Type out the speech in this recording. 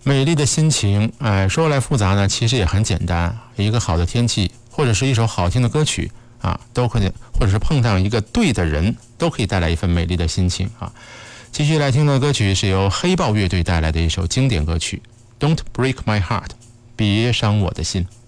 美丽的心情，说来复杂呢，其实也很简单。一个好的天气，或者是一首好听的歌曲啊，都可以，或者是碰上一个对的人，都可以带来一份美丽的心情啊。继续来听的歌曲是由黑豹乐队带来的一首经典歌曲《Don't Break My Heart》，别伤我的心。